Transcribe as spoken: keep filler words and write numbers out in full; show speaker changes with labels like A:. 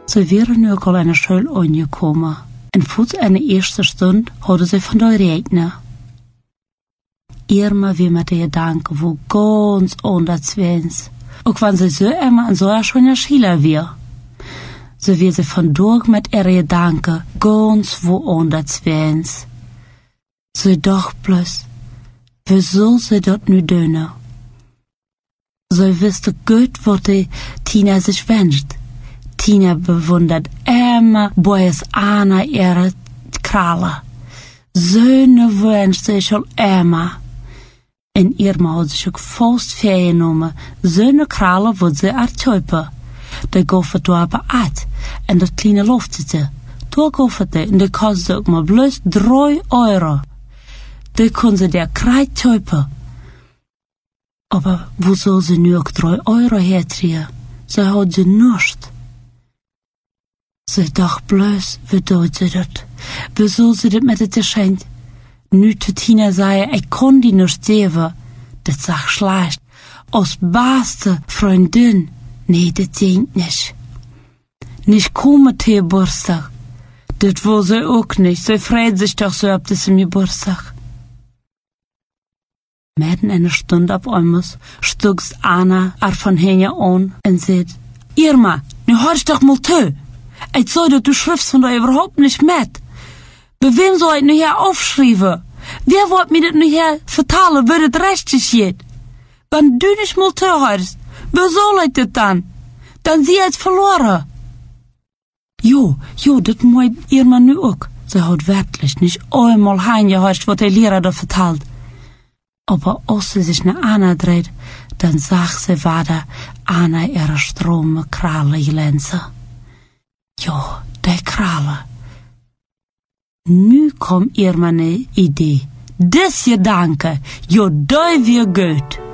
A: Ze waren nu ook al aan de school aangekomen. En voet aan de eerste stund hadden ze van de rekenen. Irma wie met de gedanken wo ganz anders wens. Ook wanneer ze zo immer en zo schon in Schiller weer. So wie sie von durch mit ihre Gedanken ganz woanders wens. So doch bloß, wieso sie dort nu dünne? So wüsste gut, was die Tina sich wünscht. Tina bewundert immer boys Anna ihre Kralle. Söhne wünscht sie schon immer. En Irma had zich ook vast vergenomen. Söhne Kralle wordt ze ertuipen. De goffert dorpen uit. En dat kleine loftete. Toen gofferte en de kostte ook maar bloos drie euro. De kon ze der krijt tuipen. Aber wo soll sie nu ook drie euro hertreien? Ze had ze nichts. Ze dacht bloos, wie doet ze dat? Wie soll sie dat met het geschenkt? Nu te Tina zei, ik kon die nicht geven. Dat zag schlecht. Als beste Freundin. Nee, dat denkt nicht. Nicht kommen zu Geburtstag. Dat will sie auch nicht. Sie freut sich doch so ab diesem Geburtstag. Mitten eine Stunde ab einmal stuckst Anna ar von Henja an und sagt, Irma, nu hörst doch mal zu. Ich sag dir, du schriftst von da überhaupt nicht mit. Bei wem soll ich nu hier aufschreiben? Wer wollt mir das nu hier vertalen, wie das rechtlich geht? Wenn du nicht mal zuhörst, wer soll ich das dann? Dann sie jetzt verloren. Jo, jo, das meint Irma nu auch. Sie hat wirklich nicht einmal heimgehört, was der Lehrer da vertalt. Aber als sie sich nach Anna dreht, dann sagt sie weiter, Anna ihre strome Kralle glänzen. Jo, der Kralle. Nu kom Irma ne idee. Dus je danken, jo, dat weer goed.